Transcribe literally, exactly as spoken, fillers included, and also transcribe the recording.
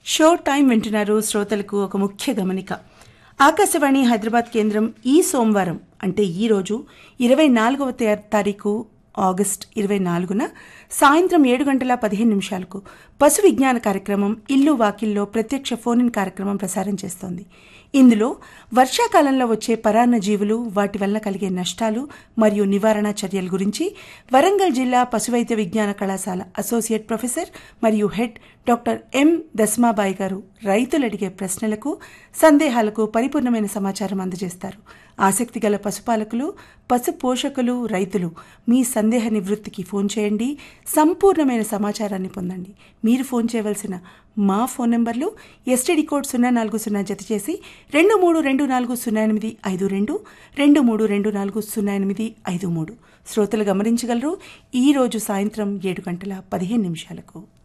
Show time వింటున్నారు. శ్రోతలకు ఒక ముఖ్య గమనిక. ఆకాశవాణి హైదరాబాద్ కేంద్రం ఈ సోమవారం అంటే ఈ రోజు ఇరవై నాలుగవ తారీఖు ఆగస్టు ఇరవై నాలుగున సాయంత్రం ఏడు గంటల పదిహేను నిమిషాలకు పశు విజ్ఞాన కార్యక్రమం ఇల్లు వాకిల్లో ప్రత్యక్ష ఫోన్ ఇన్ కార్యక్రమం ప్రసారం చేస్తోంది. ఇందులో వర్షాకాలంలో వచ్చే పరాన్న జీవులు, వాటి వల్ల కలిగే నష్టాలు మరియు నివారణ చర్యల గురించి వరంగల్ జిల్లా పశువైద్య విజ్ఞాన కళాశాల అసోసియేట్ ప్రొఫెసర్ మరియు హెడ్ డాక్టర్ ఎం దస్మాబాయి గారు రైతులు అడిగే ప్రశ్నలకు, సందేహాలకు పరిపూర్ణమైన సమాచారం అందజేస్తారు. ఆసక్తి గల పశుపాలకులు, పశు పోషకులు, రైతులు మీ సందేహ నివృత్తికి ఫోన్ చేయండి. సంపూర్ణమైన సమాచారాన్ని పొందండి. మీరు ఫోన్ చేయవలసిన మా ఫోన్ నెంబర్లు ఎస్టీడీ కోడ్ సున్నా నాలుగు సున్నా జత చేసి రెండు మూడు రెండు నాలుగు సున్నా ఎనిమిది ఐదు రెండు రెండు మూడు రెండు నాలుగు సున్నా ఎనిమిది ఐదు మూడు శ్రోతలు గమనించగలరు. ఈ రోజు సాయంత్రం ఏడు గంటల పదిహేను నిమిషాలకు